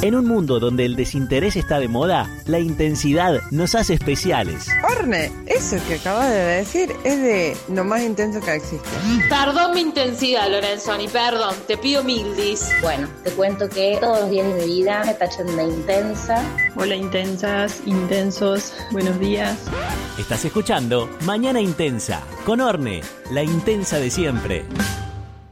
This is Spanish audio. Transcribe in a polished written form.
En un mundo donde el desinterés está de moda, la intensidad nos hace especiales. Orne, eso que acabas de decir es de lo más intenso que existe. Perdón mi intensidad, Lorenzoni, perdón, te pido mildis. Bueno, te cuento que todos los días de mi vida me tachan de intensa. Hola intensas, intensos, buenos días. Estás escuchando Mañana Intensa, con Orne, la intensa de siempre.